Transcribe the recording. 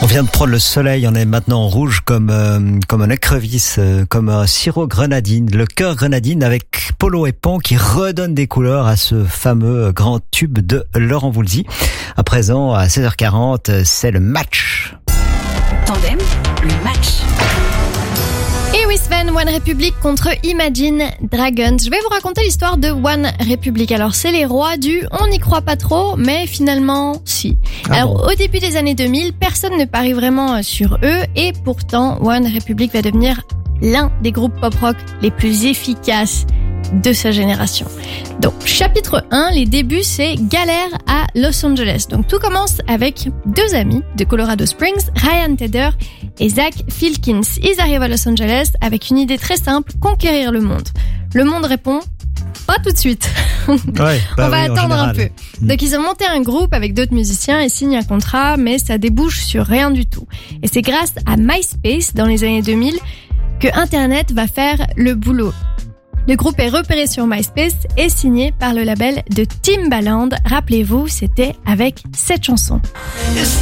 On vient de prendre le soleil, on est maintenant en rouge comme un écrevisse, comme un rouge comme un écrevisse, comme un sirop grenadine, le cœur grenadine avec Polo et Pan qui redonne des couleurs à ce fameux grand tube de Laurent Voulzy. À présent, à 16h40, c'est le match. Tandem, le match. Et oui Sven, One Republic contre Imagine Dragons. Je vais vous raconter l'histoire de One Republic. Alors c'est les rois du on n'y croit pas trop, mais finalement si. Au début des années 2000, personne ne parie vraiment sur eux et pourtant One Republic va devenir l'un des groupes pop-rock les plus efficaces de sa génération. Donc, chapitre 1, les débuts, c'est galère à Los Angeles. Donc, tout commence avec deux amis de Colorado Springs, Ryan Tedder et Zach Filkins. Ils arrivent à Los Angeles avec une idée très simple, conquérir le monde. Le monde répond, pas tout de suite. On va attendre un peu. Donc, ils ont monté un groupe avec d'autres musiciens et signent un contrat, mais ça débouche sur rien du tout. Et c'est grâce à MySpace, dans les années 2000, que Internet va faire le boulot. Le groupe est repéré sur MySpace et signé par le label de Timbaland. Rappelez-vous, c'était avec cette chanson.